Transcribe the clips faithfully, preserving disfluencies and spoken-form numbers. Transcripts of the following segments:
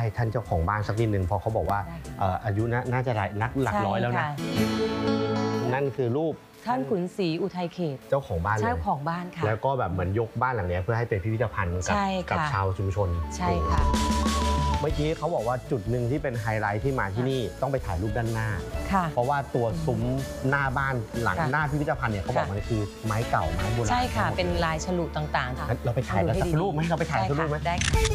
ให้ท่านเจ้าของบ้านสักนิดนึงเพราะเขาบอกว่าอายุน่าจะนักหลักร้อยแล้วนะนั่นคือรูปท่านขุนศรีอุทัยเขตเจ้าของบ้านเลยเจ้าของบ้านค่ะแล้วก็แบบเหมือนยกบ้านหลังนี้เพื่อให้เป็นพิพิธภัณฑ์กับชาวชุมชนใช่ค่ะเมื่อกี้เขาบอกว่าจุดหนึ่งที่เป็นไฮไลท์ที่มาที่นี่ต้องไปถ่ายรูปด้านหน้าเพราะว่าตัวซุ้มหน้าบ้านหลังหน้าพิพิธภัณฑ์เนี่ยเขาบอกมันคือไม้เก่าไม้โบราณใช่ค่ะเป็นลายฉลุต่างๆค่ะเราไปถ่ายกันสักรูปไหมเราไปถ่ายสักรูปไหมได้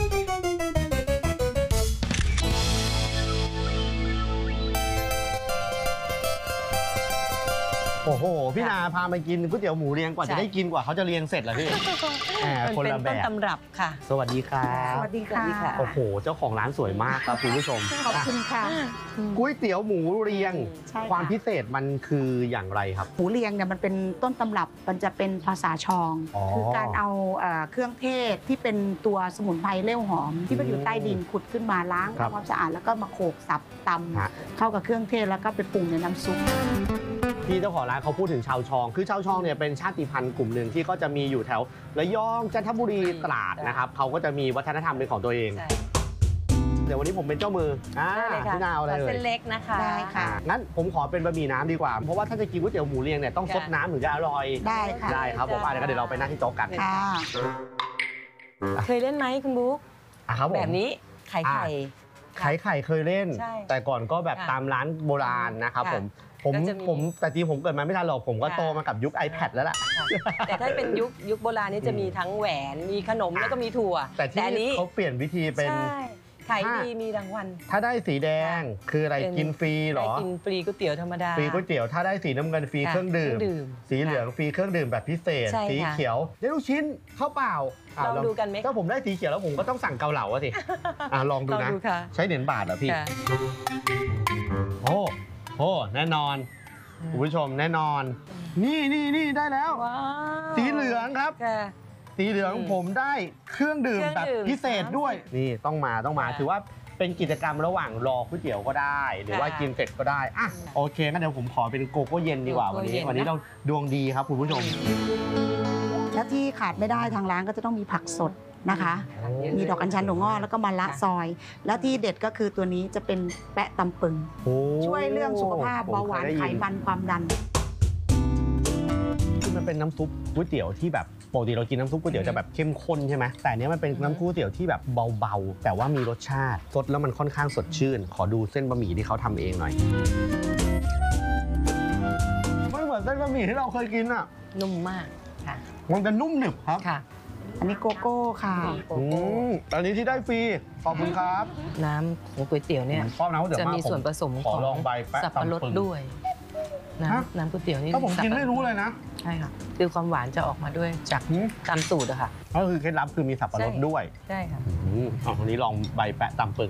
โอ้โหพี่นาพามากินก๋วยเตี๋ยวหมูเรียงกว่าจะได้กินกว่าเขาจะเรียงเสร็จแล้วพี่คนละแบบเป็นต้นตำรับค่ะสวัสดีครับสวัสดีค่ะโอ้โหเจ้าของร้านสวยมากครับคุณผู้ชมขอบคุณค่ะก๋วยเตี๋ยวหมูเรียงความพิเศษมันคืออย่างไรครับหมูเรียงเนี่ยมันเป็นต้นตำรับมันจะเป็นภาษาชองคือการเอาเครื่องเทศที่เป็นตัวสมุนไพรเล่วหอมที่มันอยู่ใต้ดินขุดขึ้นมาล้างทำความสะอาดแล้วก็มาโขลกสับตำเข้ากับเครื่องเทศแล้วก็ไปปรุงในน้ำซุปพี่เจ้าของร้านเขาพูดถึงชาวชองคือชาวชองเนี่ยเป็นชาติพันธุ์กลุ่มหนึ่งที่ก็จะมีอยู่แถวระยองจันทบุรีตราดนะครับเขาก็จะมีวัฒนธรรมเป็นของตัวเองเดี๋ยววันนี้ผมเป็นเจ้ามืออ่าพี่นาวอะไรเลยเส้นเล็กนะคะได้ค่ะงั้นผมขอเป็นบะหมี่น้ำดีกว่าเพราะว่าถ้าจะกินก๋วยเตี๋ยวหมูเรียงเนี่ยต้องซดน้ำถึงจะอร่อยได้ค่ะได้ครับผมเดี๋ยวเราไปนั่งที่โต๊ะกันค่ะเคยเล่นไหมคุณบุ๊กแบบนี้ไข่ไข่ไข่ไข่เคยเล่นแต่ก่อนก็แบบตามร้านโบราณนะครับผมผมผมแต่ทีผมเกิดมาไม่ทันหรอกผมก็โตมากับยุค ไอแพด แล้วล่ะแต่ถ้าเป็นยุคยุคโบราณนี่จะมีทั้งแหวนมีขนมแล้วก็มีถั่วแต่ที่นี้เขาเปลี่ยนวิธีเป็นขายดีมีรางวัลถ้าได้สีแดงคืออะไรกินฟรีหรอกินฟรีก๋วยเตี๋ยวธรรมดาฟรีก๋วยเตี๋ยวถ้าได้สีน้ำเงินฟรีเครื่องดื่มสีเหลืองฟรีเครื่องดื่มแบบพิเศษสีเขียวได้ลูกชิ้นข้าวเปล่าลองดูกันไหมถ้าผมได้สีเขียวแล้วผมก็ต้องสั่งเกาเหลาสิลองดูนะใช้เหรียญบาทเหรอพี่โอ้โหแน่นอนคุณผู้ชมแน่นอนนี่นี่นี่ได้แล้วสีเหลืองครับสีเหลืองผมได้เครื่องดื่มแบบพิเศษด้วยนี่ต้องมาต้องมาถือว่าเป็นกิจกรรมระหว่างรอก๋วยเตี๋ยวก็ได้หรือว่ากินเสร็จก็ได้อ่ะโอเคงั้นเดี๋ยวผมขอเป็นโกโก้เย็นดีกว่าวันนี้วันนี้เราดวงดีครับคุณผู้ชมและที่ขาดไม่ได้ทางร้านก็จะต้องมีผักสดนะคะมีดอกอัญชันถั่วงอกแล้วก็มะระซอยแล้วที่เด็ดก็คือตัวนี้จะเป็นแปะตำปึงช่วยเรื่องสุขภาพเบาหวานไขมันความดันคือมันเป็นน้ำซุปก๋วยเตี๋ยวที่แบบปกติเรากินน้ำซุปก๋วยเตี๋ยวจะแบบเข้มข้นใช่ไหมแต่เนี้ยมันเป็นน้ำก๋วยเตี๋ยวที่แบบเบาๆแต่ว่ามีรสชาติสดแล้วมันค่อนข้างสดชื่นขอดูเส้นบะหมี่ที่เขาทำเองหน่อยไม่เหมือนเส้นบะหมี่ที่เราเคยกินอ่ะนุ่มมากค่ะมันจะนุ่มหนึบครับค่ะอันนี้โกโก้ค่ะอืมอันนี้ที่ได้ฟรีขอบคุณครับน้ำของก๋วยเตี๋ยวเนี่ยจะมีส่วนผสมของสับปะรดด้วยน้ำน้ำก๋วยเตี๋ยวนี่ถ้าผมกินไม่รู้เลยนะใช่ค่ะคือความหวานจะออกมาด้วยจากตามสูตรอะค่ะก็คือเคล็ดลับคือมีสับปะรดด้วยใช่ค่ะอ๋อวันนี้ลองใบแปะตำปึง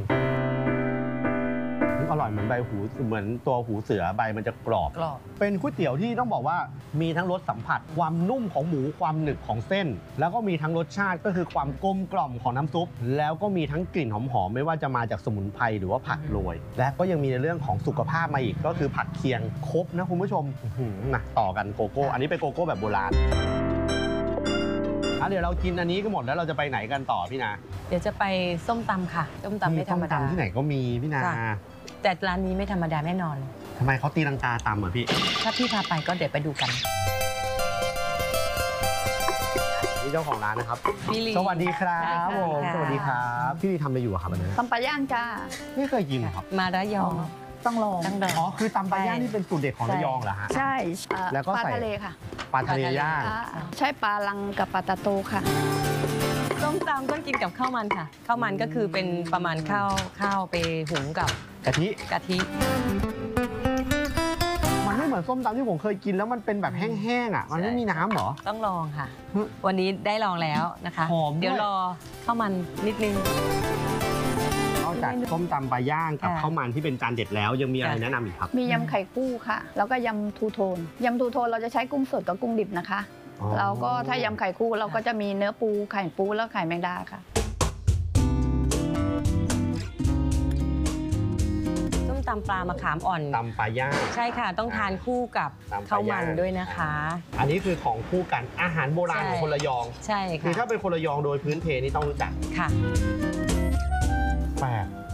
อร่อยเหมือนใบหูเหมือนตัวหูเสือใบมันจะกรอบเป็นก๋วยเตี๋ยวที่ต้องบอกว่ามีทั้งรสสัมผัสความนุ่มของหมูความหนึบของเส้นแล้วก็มีทั้งรสชาติก็คือความกลมกล่อมของน้ำซุปแล้วก็มีทั้งกลิ่นหอมๆไม่ว่าจะมาจากสมุนไพรหรือว่าผักโรยและก็ยังมีในเรื่องของสุขภาพมาอีกก็คือผักเคียงครบนะคุณผู้ชมนะต่อกันโกโก้อันนี้เป็นโกโก้แบบโบราณเดี๋ยวเรากินอันนี้ก็หมดแล้วเราจะไปไหนกันต่อพี่นาเดี๋ยวจะไปส้มตำค่ะส้มตำไม่ธรรมดาที่ไหนก็มีพี่นาแต่ร้านนี้ไม่ธรรมดาแน่นอนทำไมเขาตีลังกาตำอ่ะพี่ถ้าพี่พาไปก็เดี๋ยวไปดูกันนี่เจ้าของร้านนะครับสวัสดีครับผมสวัสดีครับพี่ลีทำอะไรอยู่ครับอันนี้ตำปลาย่างจ้าไม่เคยกินครับมาระยองต้องลองอ๋อคือตำปลาย่างนี่เป็นสูตรเด็ดของระยองเหรอฮะใช่แล้วก็ใส่ปลาทะเลค่ะปลาทะเลย่างใช่ปลาลังกับปลาตะโตค่ะส้มตำต้องกินกับข้าวมันค่ะข้าวมันก็คือเป็นประมาณข้าวข้าวไปหุงกับกะทิกะทิมันไม่เหมือนส้มตำที่ผมเคยกินแล้วมันเป็นแบบแห้งๆอ่ะมันไม่มีน้ำหรอต้องลองค่ะวันนี้ได้ลองแล้วนะคะเดี๋ยวรอข้าวมันนิดนึงนอกจากส้มตำปลาย่างกับข้าวมันที่เป็นจานเด็ดแล้วยังมีอะไรแนะนำอีกครับมียำไข่กุ้งค่ะแล้วก็ยำทูโทนยำทูโทนเราจะใช้กุ้งสดกับกุ้งดิบนะคะเราก็ถ้ายำไข่กุ้งเราก็จะมีเนื้อปูไข่ปูแล้วไข่แมงดาค่ะส้มตำปลามะขามอ่อนตำปลาย่างใช่ค่ะต้องทานคู่กับข้าวมันด้วยนะคะอันนี้คือของคู่กันอาหารโบราณของคนระยองใช่ค่ะคือถ้าเป็นคนระยองโดยพื้นเพนี่ต้องรู้จักค่ะแปลก